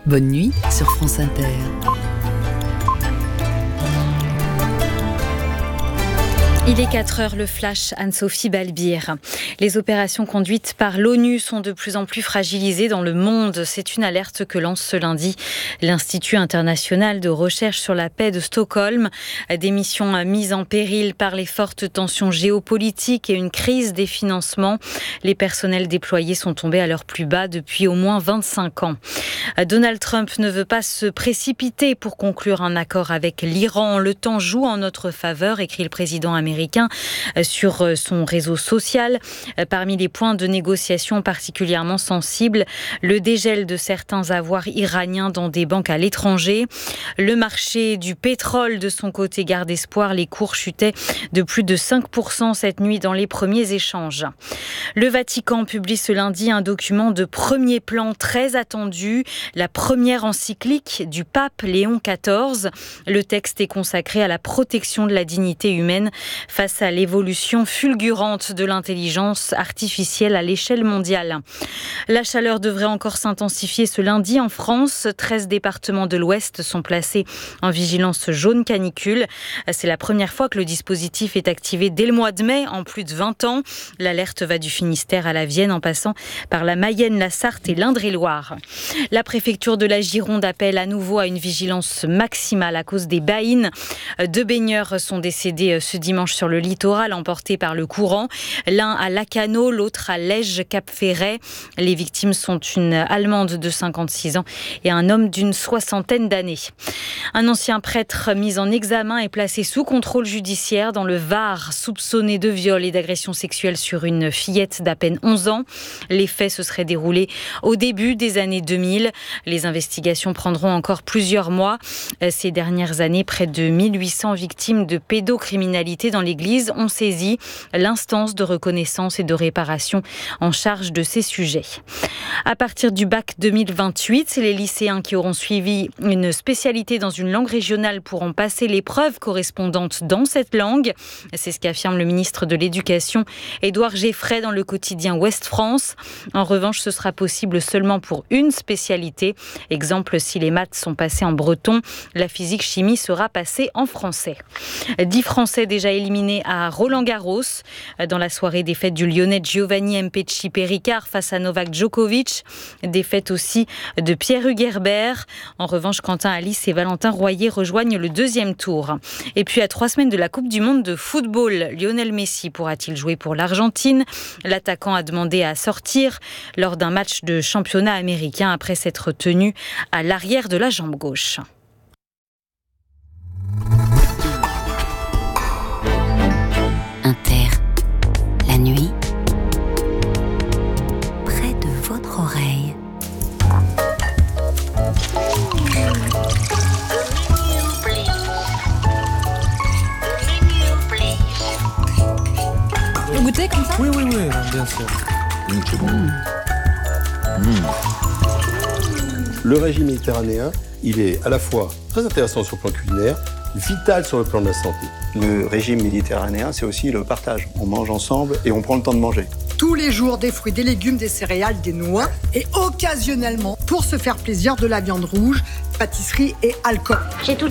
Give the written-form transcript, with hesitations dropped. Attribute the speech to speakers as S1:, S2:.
S1: Bonne nuit sur France Inter.
S2: Il est 4h, le flash, Anne-Sophie Balbir. Les opérations conduites par l'ONU sont de plus en plus fragilisées dans le monde. C'est une alerte que lance ce lundi l'Institut international de recherche sur la paix de Stockholm. Des missions mises en péril par les fortes tensions géopolitiques et une crise des financements. Les personnels déployés sont tombés à leur plus bas depuis au moins 25 ans. Donald Trump ne veut pas se précipiter pour conclure un accord avec l'Iran. Le temps joue en notre faveur, écrit le président américain sur son réseau social. Parmi les points de négociation particulièrement sensibles, le dégel de certains avoirs iraniens dans des banques à l'étranger. Le marché du pétrole, de son côté, garde espoir. Les cours chutaient de plus de 5% cette nuit dans les premiers échanges. Le Vatican publie ce lundi un document de premier plan très attendu, la première encyclique du pape Léon XIV. Le texte est consacré à la protection de la dignité humaine face à l'évolution fulgurante de l'intelligence artificielle à l'échelle mondiale. La chaleur devrait encore s'intensifier ce lundi en France. 13 départements de l'Ouest sont placés en vigilance jaune canicule. C'est la première fois que le dispositif est activé dès le mois de mai en plus de 20 ans. L'alerte va du Finistère à la Vienne en passant par la Mayenne, la Sarthe et l'Indre-et-Loire. La préfecture de la Gironde appelle à nouveau à une vigilance maximale à cause des baïnes. 2 baigneurs sont décédés ce dimanche sur le littoral, emportés par le courant. L'un à Lacanau, l'autre à Lège-Cap-Ferret. Les victimes sont une Allemande de 56 ans et un homme d'une 60aine d'années. Un ancien prêtre mis en examen est placé sous contrôle judiciaire dans le Var, soupçonné de viol et d'agression sexuelle sur une fillette d'à peine 11 ans. Les faits se seraient déroulés au début des années 2000. Les investigations prendront encore plusieurs mois. Ces dernières années, près de 1800 victimes de pédocriminalité dans l'Église ont saisi l'instance de reconnaissance et de réparation en charge de ces sujets. À partir du bac 2028, les lycéens qui auront suivi une spécialité dans une langue régionale pourront passer l'épreuve correspondante dans cette langue. C'est ce qu'affirme le ministre de l'Éducation, Édouard Geffray, dans le quotidien Ouest France. En revanche, ce sera possible seulement pour une spécialité. Exemple, si les maths sont passées en breton, la physique-chimie sera passée en français. 10 Français déjà éliminés à Roland-Garros. Dans la soirée, défaite du Lyonnais Giovanni Mpetshi-Péricard face à Novak Djokovic. Défaite aussi de Pierre-Hugues Herbert. En revanche, Quentin Alice et Valentin Royer rejoignent le deuxième tour. Et puis, à 3 semaines de la Coupe du Monde de football, Lionel Messi pourra-t-il jouer pour l'Argentine ? L'attaquant a demandé à sortir lors d'un match de championnat américain après s'être tenu à l'arrière de la jambe gauche.
S1: Inter, la nuit, près de votre oreille.
S3: Vous goûtez comme ça ?
S4: Oui, bien sûr. C'est bon.
S5: Le régime méditerranéen, il est à la fois très intéressant sur le plan culinaire, vital sur le plan de la santé.
S6: Le régime méditerranéen, c'est aussi le partage. On mange ensemble et on prend le temps de manger.
S7: Tous les jours, des fruits, des légumes, des céréales, des noix et occasionnellement, pour se faire plaisir, de la viande rouge, pâtisserie et alcool.
S8: J'ai tout